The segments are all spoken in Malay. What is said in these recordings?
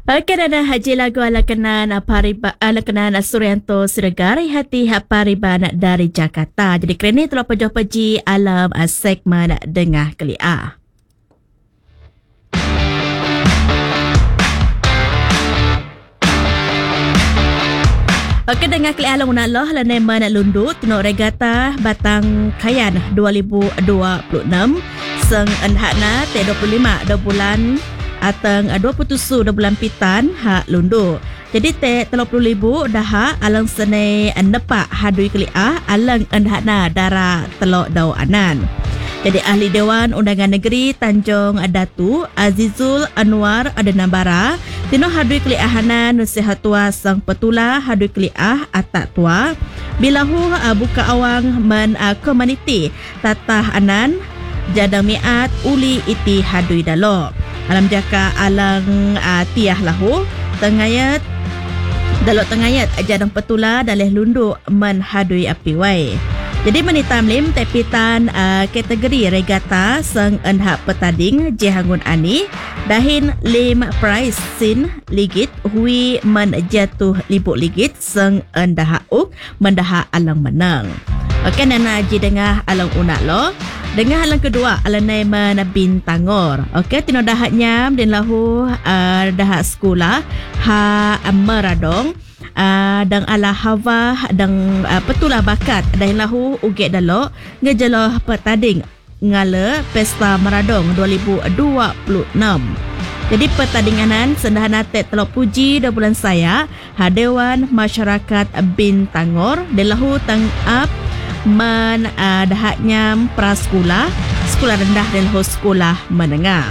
Kanana haji lagu ala kenan Suryanto Siregar hati Pariban dari Jakarta. Jadi kerana telah peji alam segmen Dengah Kelia. Okey, dengan klik alam unallah laneman lundut tino regata batang kayan 2026 seng enhakna te 25 do bulan atang 27 do bulan pitan hak lundu. Jadi te 30,000 dah alang sene nepak hadui keliah alang enhakna dara telok dau anan. Jadi Ahli Dewan Undangan Negeri Tanjung Datu Azizul Anwar Adenambara tino hadui keliahanan nasihat tua sang petula hadui keliah atak tua bilahu buka awang men komuniti tatah anan jadang miat uli iti hadui dalo alam jaka alang tiah lahu tengayat dalo tengayat jadang petula daleh lundu men hadui api wai. Jadi menitam lim tepitan kategori regata sang enhak petading jehangun ani dahin lim price sin ligit hui menjatuh libuk ligit sang endah uk mendah alang menang. Okey nana ji dengah alang unak lo. Dengah alang kedua alang naiman bintangor. Okey tino dahat nyam din lahu dahat sekolah ha meradong. Dang ala hawa dang petulah bakat dan lahu uget dalo ngejelah petading ngala pesta meradong 2026. Jadi pertandinganan sendahana tet telok puji da bulan saya Dewan Masyarakat Bintangor dan lahu tang up men dahatnya prasekolah sekolah rendah dan lahu sekolah menengah.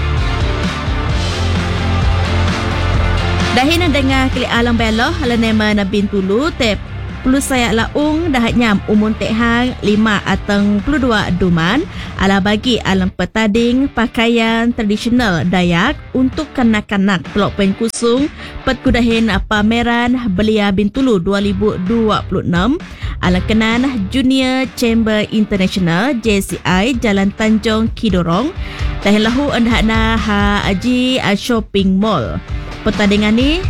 Dahina dengar klik alam beloh lanema Nabin Tulu tep perlu saya laung dahat nyam umun tehang 5 atang 22 duman ala bagi alam petading pakaian tradisional Dayak untuk kanak-kanak Telok Pen Kusung petkudahin pameran Belia Bintulu 2026 ala kenan Junior Chamber International JCI Jalan Tanjung Kidorong dahilahu andahna Haji Shopping Mall. Pertandingan ni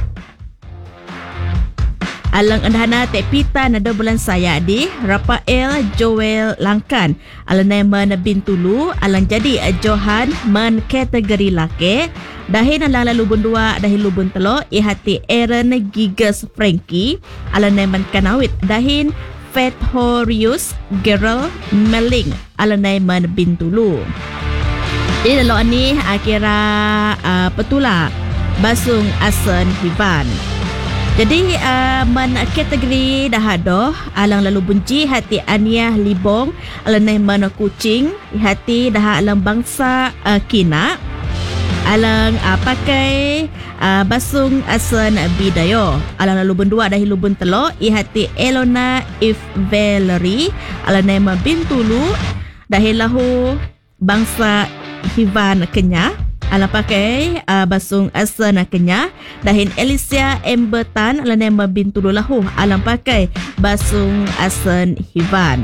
alang endahana tepita nada bulan saya di Rafael Joel Langkan alang nama Bintulu alang jadi Johan men kategori laki dahin alang lubun 2 dahin lubun telok ihati Aaron Gigas Frankie alang nama Kanawit dahin Fethorius Gerald Meling alang nama Bintulu. Jadi dalam ni akhirnya petula Basung Asen Hiban. Jadi men kategori dah ada alang lalu bunci hati Aniah Libong alang mana kucing hati dah alang bangsa kina alang pakai Basung Asen Bidayo alang lalu bendua dah lubun telok ihati Elona If Valerie alang nama Bintulu dah lahu bangsa Hivan Kenya ala pakai Basung Asana Kenya dahin Alicia Embertan ala nama Bintulu lahu alam pakai Basung Asan Hivan.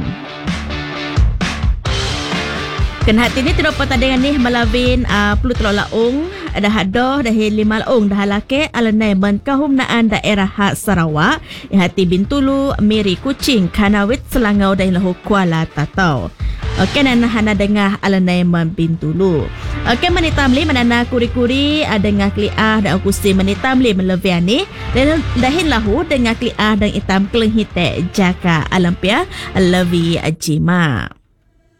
Ken hati ni tidak pertandingan ni melawin perlu telok laung dah hadoh dahin 5 laung dah laki ala nama kahumnaan daerah hak Sarawak hati Bintulu Miri Kucing Kanawit Selangau dahin lahu Kuala Tatau. Okey nana hana dengar ala nama Bintulu. Okey menitamli manana kuri-kuri dengar kliah dan akusi menitamli meleviani dan dahin lahu dengar kliah dan itam keleng hite jaka alampia levi ajima.